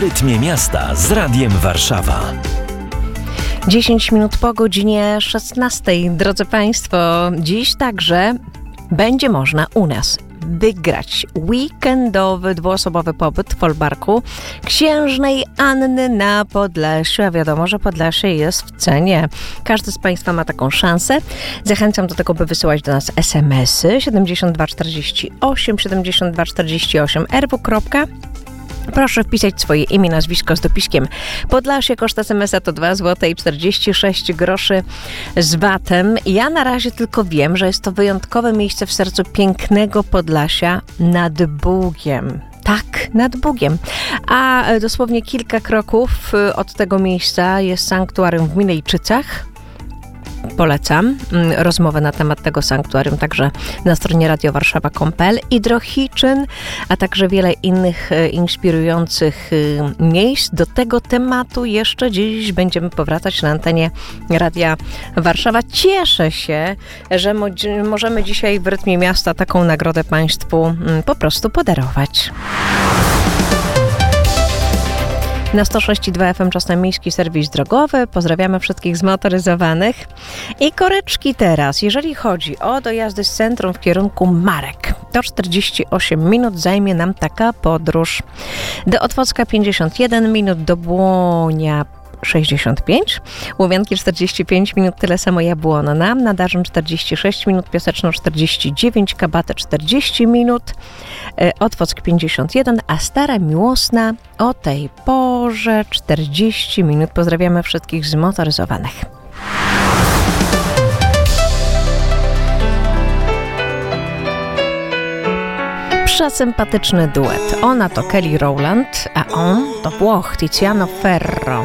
rytmie miasta z Radiem Warszawa. 10 minut po godzinie 16. Drodzy Państwo, dziś także będzie można u nas wygrać weekendowy, dwuosobowy pobyt w folwarku Księżnej Anny na Podlasiu. A wiadomo, że Podlasie jest w cenie. Każdy z Państwa ma taką szansę. Zachęcam do tego, by wysyłać do nas SMS-y 7248 7248 rw. Proszę wpisać swoje imię, nazwisko z dopiskiem Podlasie. Koszt SMS-a to 2,46 zł z VAT-em. Ja na razie tylko wiem, że jest to wyjątkowe miejsce w sercu pięknego Podlasia nad Bugiem. Tak, nad Bugiem. A dosłownie kilka kroków od tego miejsca jest sanktuarium w Milejczycach. Polecam rozmowę na temat tego sanktuarium także na stronie radiowarszawa.pl i Drohiczyn, a także wiele innych inspirujących miejsc. Do tego tematu jeszcze dziś będziemy powracać na antenie Radia Warszawa. Cieszę się, że możemy dzisiaj w rytmie miasta taką nagrodę Państwu po prostu podarować. Na 106,2 FM czas na miejski serwis drogowy. Pozdrawiamy wszystkich zmotoryzowanych. I koreczki teraz. Jeżeli chodzi o dojazdy z centrum w kierunku Marek, to 48 minut zajmie nam taka podróż. Do Otwocka 51 minut, do Błonia 65, Łomianki 45 minut, tyle samo Jabłonna, Nadarzyn 46 minut, Piaseczno 49, Kabatę 40 minut, Otwock 51, a Stara Miłosna o tej porze 40 minut. Pozdrawiamy wszystkich zmotoryzowanych. Przesympatyczny duet. Ona to Kelly Rowland, a on to Włoch Tiziano Ferro.